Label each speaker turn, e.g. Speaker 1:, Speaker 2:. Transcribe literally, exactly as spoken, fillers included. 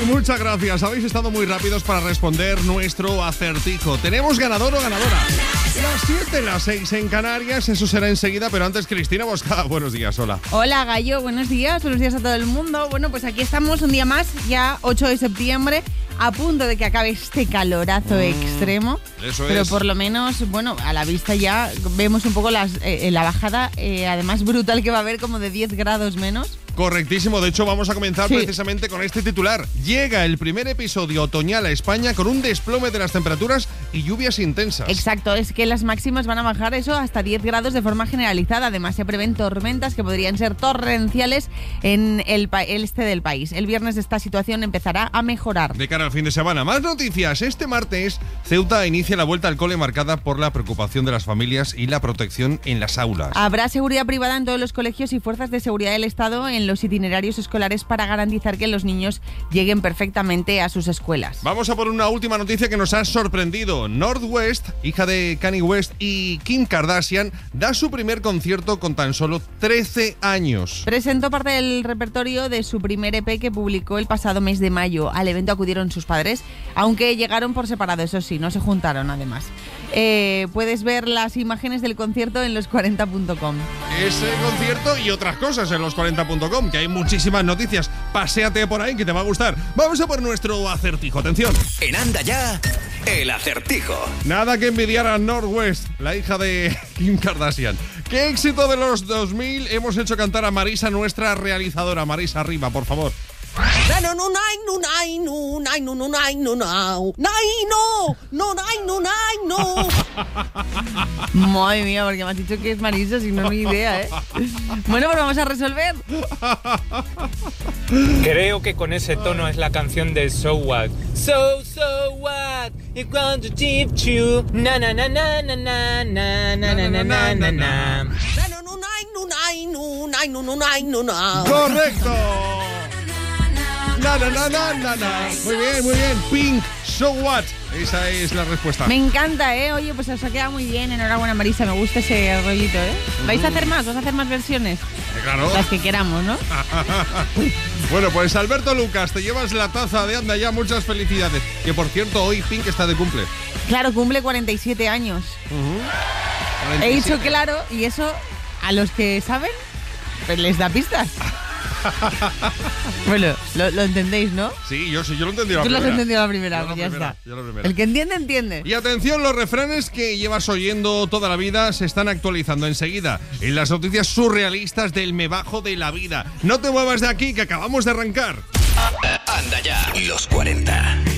Speaker 1: muchas gracias. Habéis estado muy rápidos para responder nuestro acertijo. ¿Tenemos ganador o ganadora? Las siete, las seis en Canarias, eso será enseguida, pero antes Cristina Bosca. Buenos días, hola.
Speaker 2: Hola, Gallo, buenos días, buenos días a todo el mundo. Bueno, pues aquí estamos un día más, ya ocho de septiembre, a punto de que acabe este calorazo mm, extremo.
Speaker 1: Eso
Speaker 2: pero
Speaker 1: es.
Speaker 2: por lo menos, bueno, a la vista ya vemos un poco las, eh, la bajada, eh, además brutal que va a haber, como de diez grados menos.
Speaker 1: Correctísimo, de hecho vamos a comenzar
Speaker 2: sí.
Speaker 1: precisamente con este titular. Llega el primer episodio otoñal a España con un desplome de las temperaturas y lluvias intensas.
Speaker 2: Exacto, es que las máximas van a bajar eso hasta diez grados de forma generalizada. Además se prevén tormentas que podrían ser torrenciales en el, pa- el este del país. El viernes esta situación empezará a mejorar.
Speaker 1: De cara al fin de semana, más noticias. Este martes, Ceuta inicia la vuelta al cole marcada por la preocupación de las familias y la protección en las aulas.
Speaker 2: Habrá seguridad privada en todos los colegios y fuerzas de seguridad del Estado en los itinerarios escolares para garantizar que los niños lleguen perfectamente a sus escuelas.
Speaker 1: Vamos a por una última noticia que nos ha sorprendido. North West, hija de Kanye West y Kim Kardashian, da su primer concierto con tan solo trece años.
Speaker 2: Presentó parte del repertorio de su primer E P que publicó el pasado mes de mayo. Al evento acudieron sus padres, aunque llegaron por separado, eso sí, no se juntaron además. Eh, puedes ver las imágenes del concierto en los cuarenta punto com.
Speaker 1: Ese concierto y otras cosas en los cuarenta punto com, que hay muchísimas noticias. Paséate por ahí que te va a gustar. Vamos a por nuestro acertijo. Atención.
Speaker 3: En Anda Ya, el acertijo.
Speaker 1: Nada que envidiar a North West, la hija de Kim Kardashian. ¿Qué éxito de los dos mil hemos hecho cantar a Marisa, nuestra realizadora? Marisa, arriba, por favor.
Speaker 4: No, no, no, no, no, no, no, no, no, no, no, no, no, no.
Speaker 2: Madre mía, porque me has dicho que es Marisa, si no, ni idea, ¿eh? Bueno, pues vamos a resolver.
Speaker 5: Creo que con ese tono es la canción de So What. So, so what? You're going to keep you. Na, na, na, na, na, na, na, na, na, na, na, na.
Speaker 1: ¡Correcto! Na, na, na, na, na, na. Muy bien, muy bien. Pink, So What. Esa es la respuesta.
Speaker 2: Me encanta, ¿eh? Oye, pues os ha quedado muy bien. Enhorabuena, Marisa. Me gusta ese rollito, ¿eh? ¿Vais a hacer más? ¿Vas a hacer más versiones?
Speaker 1: Claro.
Speaker 2: Las que queramos, ¿no?
Speaker 1: Bueno, pues Alberto Lucas, te llevas la taza de Anda Ya. Muchas felicidades. Que por cierto, hoy Pink está de cumple.
Speaker 2: Claro, cumple cuarenta y siete años.
Speaker 1: Uh-huh. cuarenta y
Speaker 2: He
Speaker 1: siete.
Speaker 2: dicho claro, y eso a los que saben, pues les da pistas. Bueno, lo, lo entendéis, ¿no?
Speaker 1: Sí, yo sí, yo lo entendí la
Speaker 2: Tú lo has
Speaker 1: primera.
Speaker 2: entendido la primera,
Speaker 1: Yo la
Speaker 2: pues ya
Speaker 1: primera,
Speaker 2: está.
Speaker 1: yo la primera.
Speaker 2: El que entiende, entiende.
Speaker 1: Y atención, los refranes que llevas oyendo toda la vida se están actualizando enseguida en las noticias surrealistas del me bajo de la vida. No te muevas de aquí, que acabamos de arrancar.
Speaker 3: Anda Ya, los cuarenta.